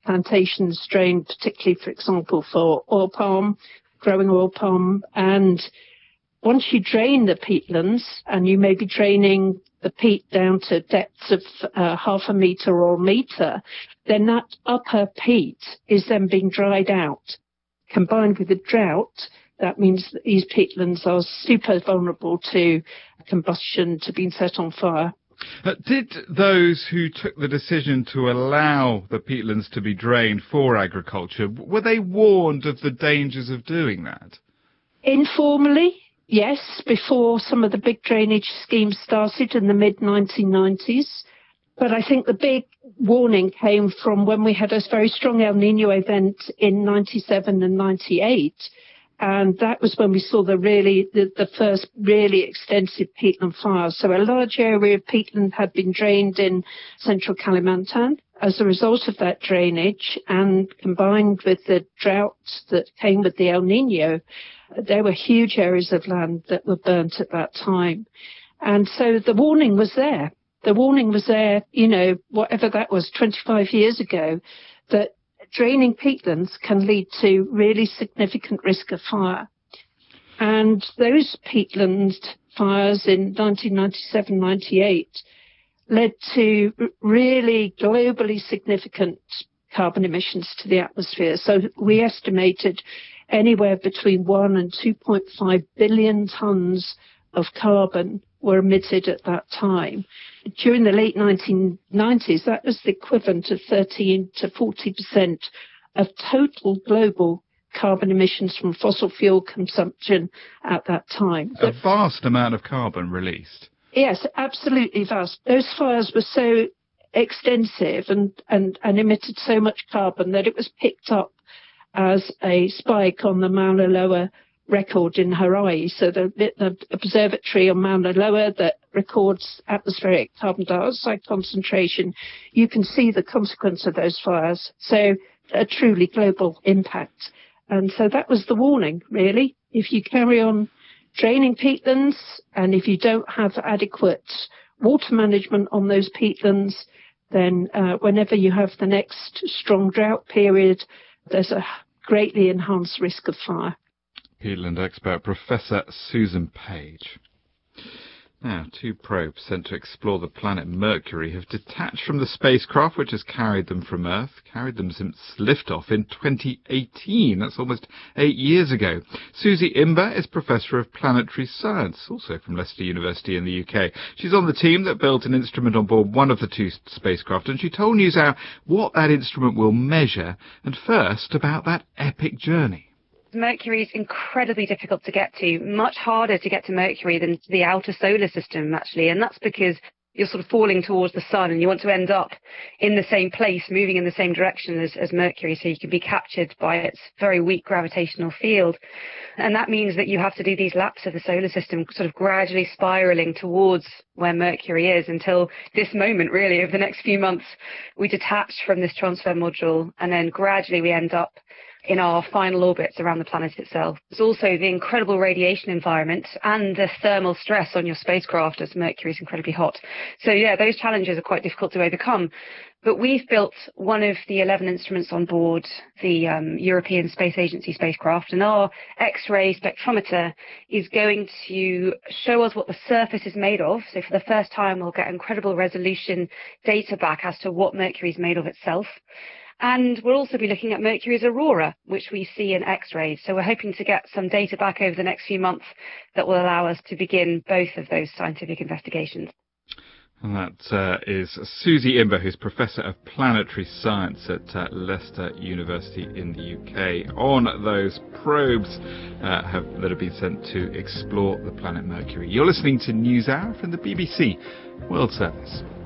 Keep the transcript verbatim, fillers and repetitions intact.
plantations drained, particularly, for example, for oil palm, growing oil palm. And once you drain the peatlands, and you may be draining the peat down to depths of uh, half a metre or a metre, then that upper peat is then being dried out. Combined with the drought, that means that these peatlands are super vulnerable to combustion, to being set on fire. Uh, did those who took the decision to allow the peatlands to be drained for agriculture, were they warned of the dangers of doing that? Informally, yes, before some of the big drainage schemes started in the mid nineteen nineties. But I think the big warning came from when we had a very strong El Nino event in ninety-seven and ninety-eight. And that was when we saw the really, the, the first really extensive peatland fires. So a large area of peatland had been drained in central Kalimantan. As a result of that drainage, and combined with the droughts that came with the El Nino, there were huge areas of land that were burnt at that time. And so the warning was there. The warning was there, you know, whatever that was, twenty-five years ago, that draining peatlands can lead to really significant risk of fire. And those peatland fires in nineteen ninety-seven ninety-eight led to really globally significant carbon emissions to the atmosphere. So we estimated anywhere between one and two point five billion tonnes of carbon were emitted at that time. During the late nineteen nineties, that was the equivalent of thirteen to forty percent of total global carbon emissions from fossil fuel consumption at that time. A vast amount of carbon released. Yes, absolutely vast. Those fires were so extensive and, and, and emitted so much carbon that it was picked up as a spike on the Mauna Loa record in Hawaii. So the, the observatory on Mauna Loa that records atmospheric carbon dioxide concentration, you can see the consequence of those fires. So a truly global impact. And so that was the warning, really. If you carry on draining peatlands, and if you don't have adequate water management on those peatlands, then uh, whenever you have the next strong drought period, there's a greatly enhanced risk of fire. Peatland expert Professor Susan Page. Now, two probes sent to explore the planet Mercury have detached from the spacecraft which has carried them from Earth, carried them since liftoff in twenty eighteen. That's almost eight years ago. Susie Imber is Professor of Planetary Science, also from Leicester University in the U K. She's on the team that built an instrument on board one of the two spacecraft, and she told NewsHour what that instrument will measure, and first about that epic journey. Mercury is incredibly difficult to get to, much harder to get to Mercury than to the outer solar system, actually. And that's because you're sort of falling towards the sun and you want to end up in the same place, moving in the same direction as, as Mercury, so you can be captured by its very weak gravitational field. And that means that you have to do these laps of the solar system, sort of gradually spiraling towards where Mercury is until this moment, really, over the next few months, we detach from this transfer module and then gradually we end up in our final orbits around the planet itself. There's also the incredible radiation environment and the thermal stress on your spacecraft as Mercury is incredibly hot. So yeah, those challenges are quite difficult to overcome. But we've built one of the eleven instruments on board the um, European Space Agency spacecraft, and our X-ray spectrometer is going to show us what the surface is made of. So for the first time, we'll get incredible resolution data back as to what Mercury is made of itself. And we'll also be looking at Mercury's aurora, which we see in X-rays. So we're hoping to get some data back over the next few months that will allow us to begin both of those scientific investigations. And that uh, is Susie Imber, who's Professor of Planetary Science at uh, Leicester University in the U K, on those probes uh, have, that have been sent to explore the planet Mercury. You're listening to NewsHour from the B B C World Service.